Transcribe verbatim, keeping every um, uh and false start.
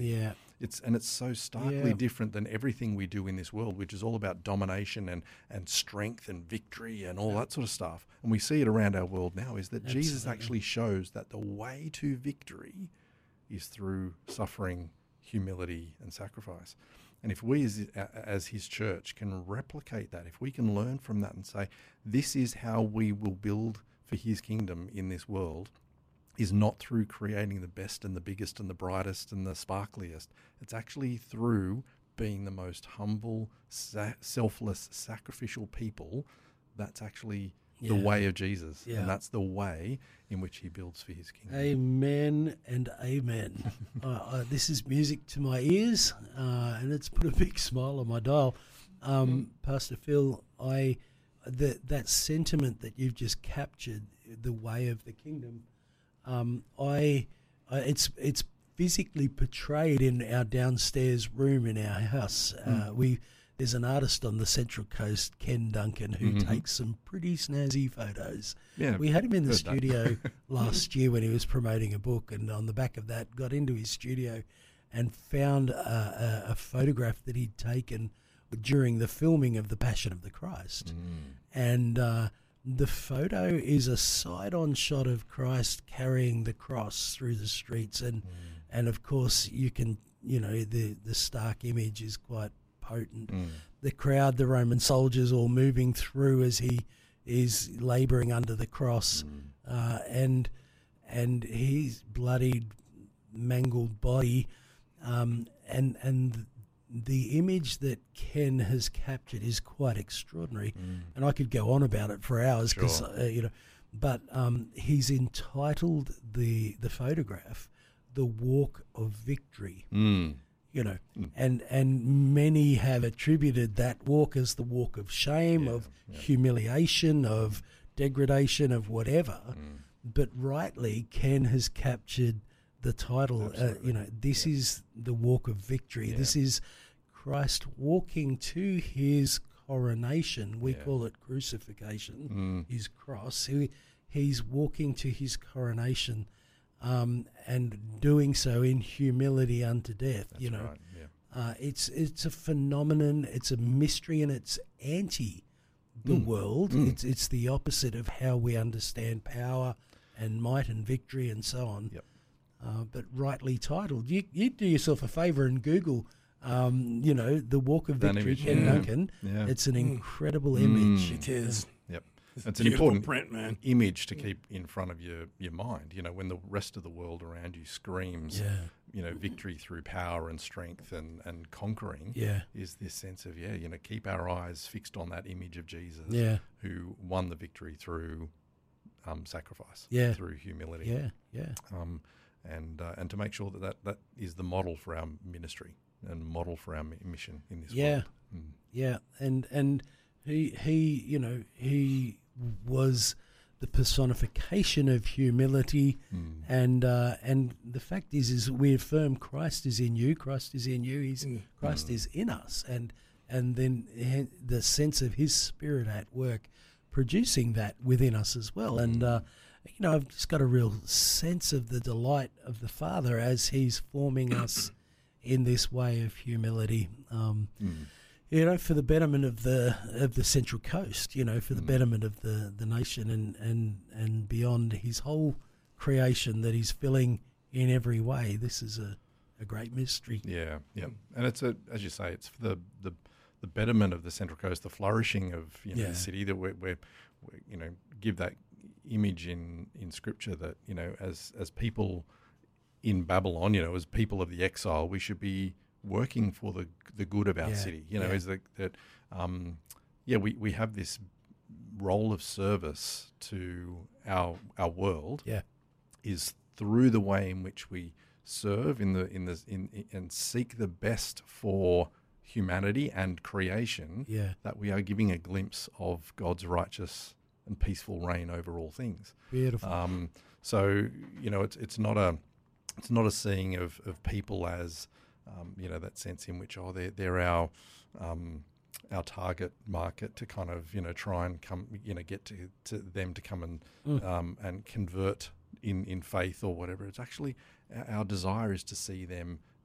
Yeah. It's and it's so starkly Yeah. different than everything we do in this world, which is all about domination and, and strength and victory and all that sort of stuff. And we see it around our world now, is that Jesus Absolutely. actually shows that the way to victory is through suffering, humility, and sacrifice. And if we as, as his church can replicate that, if we can learn from that and say, this is how we will build for his kingdom in this world, is not through creating the best and the biggest and the brightest and the sparkliest. It's actually through being the most humble, sa- selfless, sacrificial people. That's actually Yeah. the way of Jesus. Yeah. And that's the way in which he builds for his kingdom. Amen and amen. uh, uh, this is music to my ears, uh, and it's put a big smile on my dial. Um, Pastor Phil, I the, that sentiment that you've just captured, the way of the kingdom, um, I, I it's it's physically portrayed in our downstairs room in our house. Uh, Mm. we There's an artist on the Central Coast, Ken Duncan, who Mhm. takes some pretty snazzy photos. Yeah, We had him in the heard that. studio last year when he was promoting a book, and on the back of that, got into his studio and found a, a, a photograph that he'd taken during the filming of The Passion of the Christ. Mm. And uh, the photo is a side-on shot of Christ carrying the cross through the streets, and Mm. and of course you can, you know, the the stark image is quite potent. Mm. The crowd, the Roman soldiers, all moving through as he is labouring under the cross, Mm. uh, and and his bloodied, mangled body, um, and and the image that Ken has captured is quite extraordinary, Mm. and I could go on about it for hours because Sure. uh, you know, but um, he's entitled the the photograph "The Walk of Victory." Mm. You know, Mm. and and many have attributed that walk as the walk of shame, Yeah, of yeah. humiliation, of degradation, of whatever. Mm. But rightly, Ken has captured the title. Uh, Absolutely. you know, this Yeah. is the walk of victory. Yeah. This is Christ walking to his coronation. We Yeah. call it crucifixion, Mm. his cross. He, he's walking to his coronation. Um, and doing so in humility unto death. That's you know, right. Yeah. uh, it's it's a phenomenon. It's a mystery, and it's anti the Mm. world. Mm. It's it's the opposite of how we understand power and might and victory and so on. Yep. Uh, but rightly titled. You you do yourself a favour and Google. Um, you know, the Walk of That Victory, image, Ken yeah. Duncan. Yeah. It's an Mm. incredible Mm. image. It is. Yep. It's, It's an beautiful important print, man. image to keep in front of your, your mind. You know, when the rest of the world around you screams, Yeah, you know, victory through power and strength and, and conquering, yeah, is this sense of, yeah, you know, keep our eyes fixed on that image of Jesus yeah, who won the victory through um, sacrifice, Yeah. through humility. yeah, yeah. Um, and, uh, and to make sure that, that that is the model for our ministry and model for our mi- mission in this Yeah. world. Mm. Yeah, and and he he you know he was the personification of humility, Mm. and uh, and the fact is is we affirm Christ is in you, Christ is in you, he's Mm. Christ Mm. is in us, and and then he- the sense of His Spirit at work, producing that within us as well, and. Uh, you know, I've just got a real sense of the delight of the Father as He's forming us in this way of humility. Um, Mm. you know, for the betterment of the of the Central Coast, you know, for the Mm. betterment of the, the nation and, and, and beyond his whole creation that he's filling in every way. This is a, a great mystery. Yeah, yeah, and it's a, as you say, it's for the the, the betterment of the Central Coast, the flourishing of you know Yeah. the city that we're, we're, we're you know give that image in, in Scripture that you know as as people in Babylon, you know, as people of the exile, we should be working for the the good of our Yeah, city. You know, yeah. is that that um, yeah, we, we have this role of service to our our world. Yeah. Is through the way in which we serve in the in the in, in and seek the best for humanity and creation, Yeah, that we are giving a glimpse of God's righteous and peaceful reign over all things. beautiful. Um, so you know, it's it's not a it's not a seeing of, of people as um, you know that sense in which oh they're they're our um, our target market to kind of you know try and come you know get to, to them to come and Mm. um, and convert in, in faith or whatever. It's actually our, our desire is to see them